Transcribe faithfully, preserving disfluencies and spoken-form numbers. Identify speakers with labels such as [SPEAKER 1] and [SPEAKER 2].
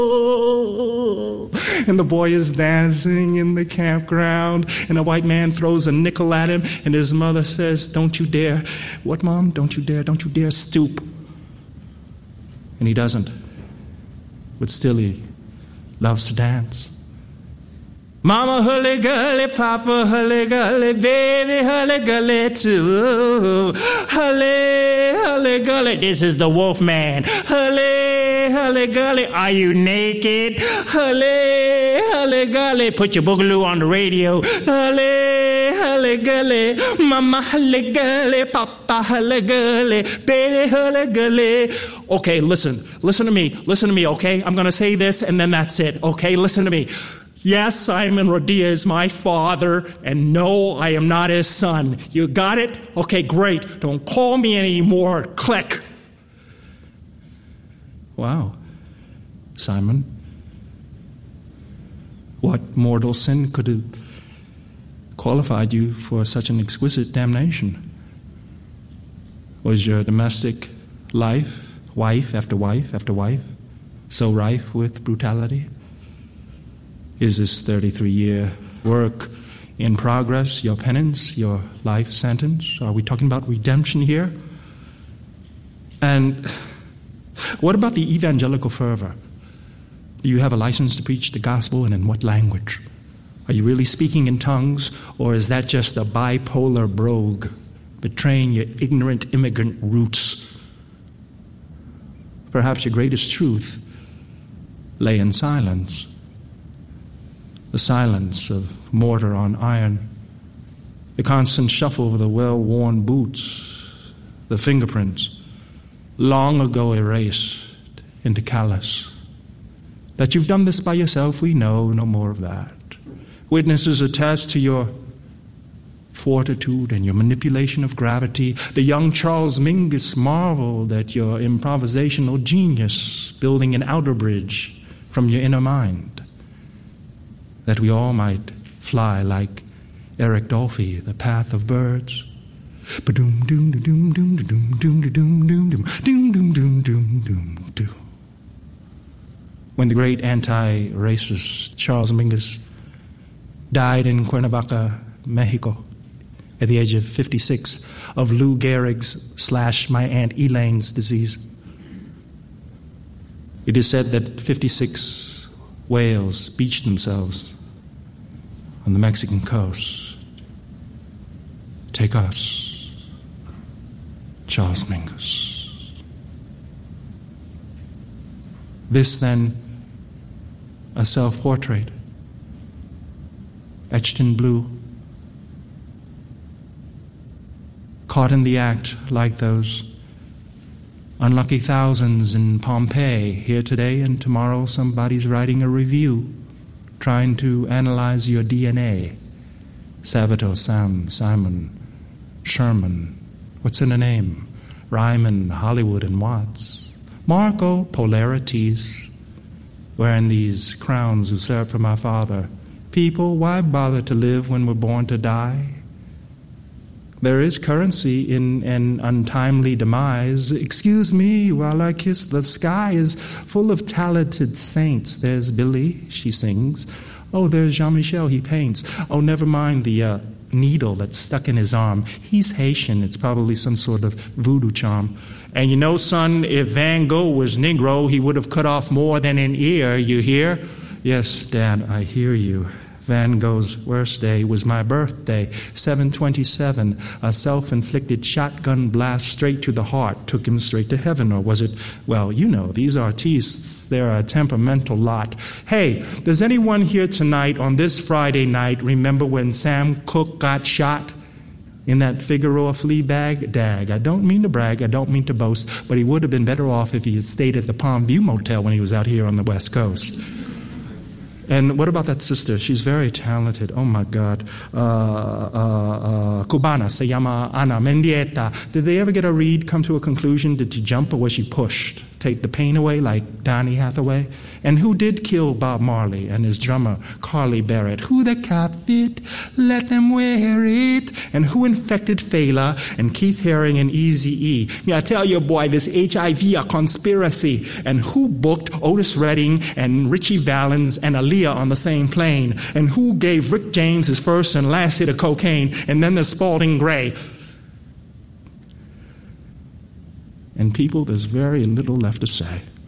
[SPEAKER 1] And the boy is dancing in the campground, and a white man throws a nickel at him, and his mother says, don't you dare. What, Mom? Don't you dare, don't you dare stoop. And he doesn't. But still he loves to dance. Mama hully-gully, Papa hully-gully, baby hully-gully too. Hully, hully-gully, this is the Wolfman. Hully, hully-gully, are you naked? Hully, hully-gully, put your boogaloo on the radio. Hully, hully-gully, Mama hully-gully, Papa hully-gully, baby hully-gully. Okay, listen, listen to me, listen to me, okay? I'm gonna say this and then that's it, okay? Listen to me. Yes, Simon Rodia is my father, and no, I am not his son. You got it? Okay, great. Don't call me anymore. Click. Wow, Simon. What mortal sin could have qualified you for such an exquisite damnation? Was your domestic life, wife after wife after wife, so rife with brutality? Is this thirty-three-year work in progress your penance, your life sentence? Are we talking about redemption here? And what about the evangelical fervor? Do you have a license to preach the gospel, and in what language? Are you really speaking in tongues, or is that just a bipolar brogue betraying your ignorant immigrant roots? Perhaps your greatest truth lay in silence. The silence of mortar on iron, the constant shuffle of the well-worn boots, the fingerprints, long ago erased into callous. That you've done this by yourself, we know, no more of that. Witnesses attest to your fortitude and your manipulation of gravity. The young Charles Mingus marveled at your improvisational genius, building an outer bridge from your inner mind, that we all might fly like Eric Dolphy, the path of birds. When the great anti-racist Charles Mingus died in Cuernavaca, Mexico, at the age of fifty-six, of Lou Gehrig's slash my Aunt Elaine's disease, it is said that fifty-six whales beached themselves on the Mexican coast. Take us, Charles Mingus. This, then, a self-portrait, etched in blue, caught in the act like those unlucky thousands in Pompeii. Here today and tomorrow somebody's writing a review, trying to analyze your D N A. Sabato, Sam, Simon, Sherman, what's in a name? Ryman, Hollywood, and Watts. Marco, polarities, wearing these crowns usurped from our father. People, why bother to live when we're born to die? There is currency in an untimely demise. Excuse me while I kiss the sky is full of talented saints. There's Billy, she sings. Oh, there's Jean-Michel, he paints. Oh, never mind the uh, needle that's stuck in his arm. He's Haitian. It's probably some sort of voodoo charm. And you know, son, if Van Gogh was Negro, he would have cut off more than an ear, you hear? Yes, Dad, I hear you. Van Gogh's worst day was my birthday, seven twenty-seven. A self-inflicted shotgun blast straight to the heart took him straight to heaven. Or was it, well, you know, these artistes, they're a temperamental lot. Hey, does anyone here tonight, on this Friday night, remember when Sam Cooke got shot in that Figueroa flea bag? Dag, I don't mean to brag, I don't mean to boast, but he would have been better off if he had stayed at the Palm View Motel when he was out here on the West Coast. And what about that sister? She's very talented. Oh, my God. Uh, uh, uh, Cubana, se llama Ana Mendieta. Did they ever get a read, come to a conclusion? Did she jump or was she pushed? take the pain away like Donny Hathaway? And who did kill Bob Marley and his drummer, Carly Barrett? Who the cap fit? Let them wear it. And who infected Fela and Keith Haring and Eazy-E? Yeah, I tell you, boy, this H I V a conspiracy. And who booked Otis Redding and Richie Valens and Aaliyah on the same plane? And who gave Rick James his first and last hit of cocaine? And then there's Spalding Gray. And people, there's very little left to say.